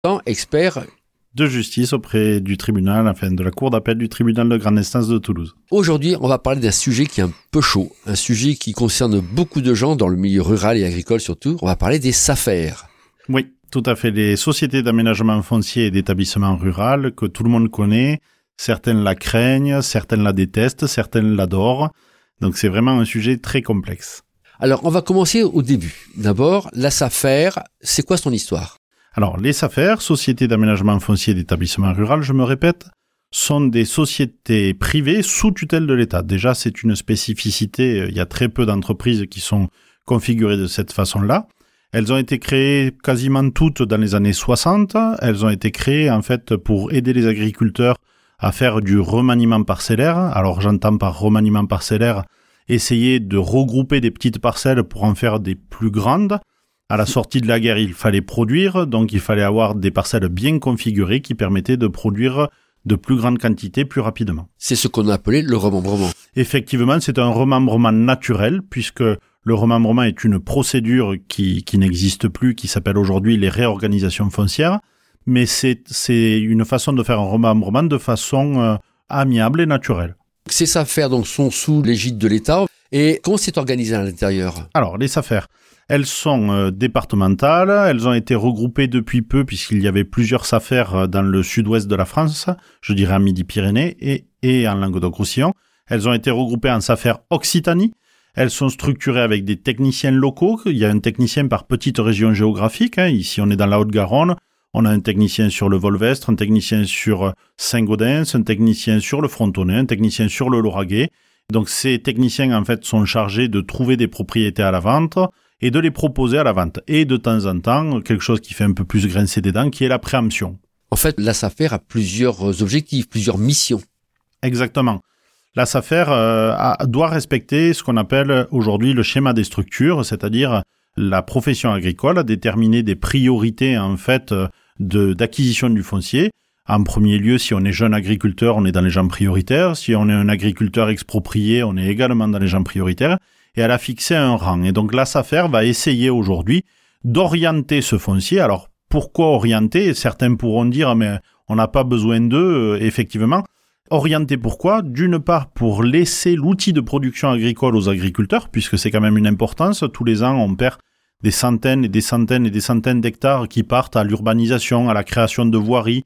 expert de justice auprès du tribunal, de la cour d'appel du tribunal de grande instance de Toulouse. Aujourd'hui, on va parler d'un sujet qui est un peu chaud, un sujet qui concerne beaucoup de gens dans le milieu rural et agricole surtout. On va parler des SAFER. Oui, tout à fait. Les sociétés d'aménagement foncier et d'établissement rural que tout le monde connaît. Certaines la craignent, certaines la détestent, certaines l'adorent. Donc c'est vraiment un sujet très complexe. Alors, on va commencer au début. D'abord, la SAFER, c'est quoi son histoire ? Alors, les SAFER, Sociétés d'aménagement foncier et d'établissement rural, je me répète, sont des sociétés privées sous tutelle de l'État. Déjà, c'est une spécificité. Il y a très peu d'entreprises qui sont configurées de cette façon-là. Elles ont été créées quasiment toutes dans les années 60. Elles ont été créées, en fait, pour aider les agriculteurs à faire du remaniement parcellaire. Alors, j'entends par remaniement parcellaire essayer de regrouper des petites parcelles pour en faire des plus grandes. À la sortie de la guerre, il fallait produire, donc il fallait avoir des parcelles bien configurées qui permettaient de produire de plus grandes quantités plus rapidement. C'est ce qu'on a appelé le remembrement. Effectivement, c'est un remembrement naturel, puisque le remembrement est une procédure qui n'existe plus, qui s'appelle aujourd'hui les réorganisations foncières, mais c'est une façon de faire un remembrement de façon amiable et naturelle. Ces SAFER donc, sont sous l'égide de l'État. Et comment c'est organisé à l'intérieur ? Alors, les SAFER, elles sont départementales, elles ont été regroupées depuis peu puisqu'il y avait plusieurs SAFER dans le sud-ouest de la France, je dirais en Midi-Pyrénées et en Languedoc-Roussillon. Elles ont été regroupées en SAFER Occitanie. Elles sont structurées avec des techniciens locaux. Il y a un technicien par petite région géographique. Ici, on est dans la Haute-Garonne. On a un technicien sur le Volvestre, un technicien sur Saint-Gaudens, un technicien sur le Frontonnais, un technicien sur le Lauragais. Donc ces techniciens en fait sont chargés de trouver des propriétés à la vente et de les proposer à la vente. Et de temps en temps, quelque chose qui fait un peu plus grincer des dents, qui est la préemption. En fait, la SAFER a plusieurs objectifs, plusieurs missions. Exactement. La SAFER doit respecter ce qu'on appelle aujourd'hui le schéma des structures, c'est-à-dire la profession agricole a déterminé des priorités en fait d'acquisition du foncier. En premier lieu, si on est jeune agriculteur, on est dans les gens prioritaires. Si on est un agriculteur exproprié, on est également dans les gens prioritaires. Et elle a fixé un rang. Et donc la SAFER va essayer aujourd'hui d'orienter ce foncier. Alors pourquoi orienter ? Certains pourront dire mais on n'a pas besoin d'eux, effectivement. Orienter pourquoi ? D'une part pour laisser l'outil de production agricole aux agriculteurs, puisque c'est quand même une importance. Tous les ans, on perd des centaines et des centaines et des centaines d'hectares qui partent à l'urbanisation, à la création de voiries,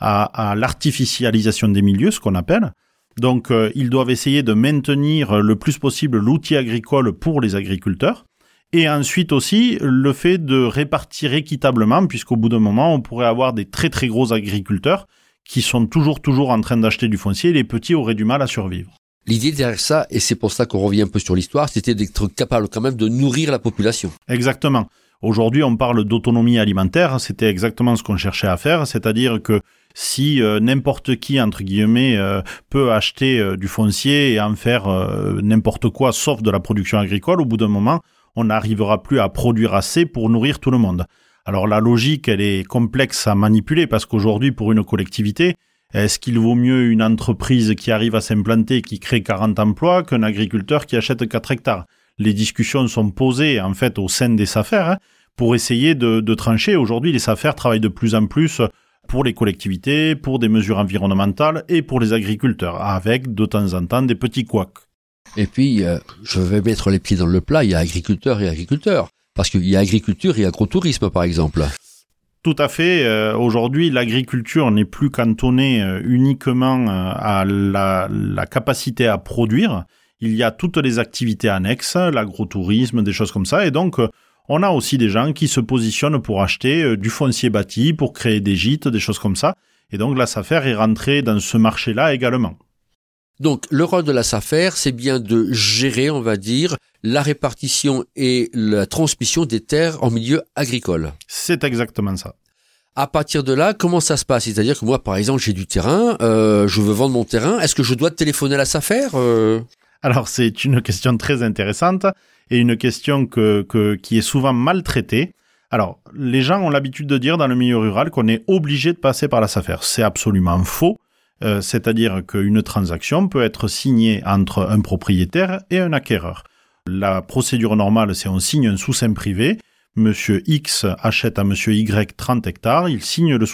à l'artificialisation des milieux, ce qu'on appelle. Donc, ils doivent essayer de maintenir le plus possible l'outil agricole pour les agriculteurs. Et ensuite aussi, le fait de répartir équitablement, puisqu'au bout d'un moment, on pourrait avoir des très très gros agriculteurs qui sont toujours en train d'acheter du foncier et les petits auraient du mal à survivre. L'idée derrière ça, et c'est pour ça qu'on revient un peu sur l'histoire, c'était d'être capable quand même de nourrir la population. Exactement. Aujourd'hui, on parle d'autonomie alimentaire, c'était exactement ce qu'on cherchait à faire, c'est-à-dire que si n'importe qui, entre guillemets, peut acheter du foncier et en faire n'importe quoi, sauf de la production agricole, au bout d'un moment, on n'arrivera plus à produire assez pour nourrir tout le monde. Alors la logique, elle est complexe à manipuler, parce qu'aujourd'hui, pour une collectivité, est-ce qu'il vaut mieux une entreprise qui arrive à s'implanter et qui crée 40 emplois qu'un agriculteur qui achète 4 hectares ? Les discussions sont posées, en fait, au sein des SAFER, pour essayer de trancher. Aujourd'hui, les SAFER travaillent de plus en plus pour les collectivités, pour des mesures environnementales et pour les agriculteurs, avec de temps en temps des petits couacs. Et puis, je vais mettre les pieds dans le plat, il y a agriculteurs et agriculteurs. Parce qu'il y a agriculture et agrotourisme, par exemple. Tout à fait. Aujourd'hui, l'agriculture n'est plus cantonnée uniquement à la capacité à produire. Il y a toutes les activités annexes, l'agrotourisme, des choses comme ça. Et donc, on a aussi des gens qui se positionnent pour acheter du foncier bâti, pour créer des gîtes, des choses comme ça. Et donc, la SAFER est rentrée dans ce marché-là également. Donc, le rôle de la SAFER, c'est bien de gérer, on va dire, la répartition et la transmission des terres en milieu agricole. C'est exactement ça. À partir de là, comment ça se passe ? C'est-à-dire que moi, par exemple, j'ai du terrain, je veux vendre mon terrain. Est-ce que je dois téléphoner à la SAFER ? Alors, c'est une question très intéressante et une question qui est souvent mal traitée. Alors, les gens ont l'habitude de dire dans le milieu rural qu'on est obligé de passer par la SAFER. C'est absolument faux. C'est-à-dire qu'une transaction peut être signée entre un propriétaire et un acquéreur. La procédure normale, c'est on signe un sous-seing privé Monsieur X achète à Monsieur Y 30 hectares, il signe le